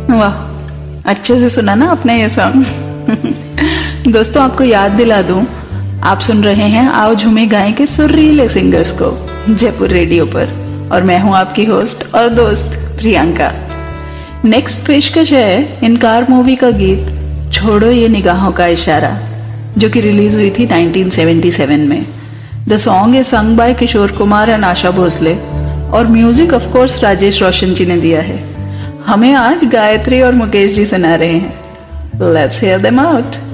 वाह, अच्छे से सुना ना आपने ये सॉन्ग। दोस्तों आपको याद दिला दूं, आप सुन रहे हैं आओ झूमे गाएं के सुरीले सिंगर्स को जयपुर रेडियो पर, और मैं हूं आपकी होस्ट और दोस्त प्रियंका। नेक्स्ट पेशकश है इनकार मूवी का गीत छोड़ो ये निगाहों का इशारा, जो कि रिलीज हुई थी 1977 में। The song is sung by Kishore Kumar and Asha Bhosle, और म्यूजिक ऑफ कोर्स राजेश रोशन जी ने दिया है। हमें आज गायत्री और मुकेश जी सुना रहे हैं। Let's hear them out.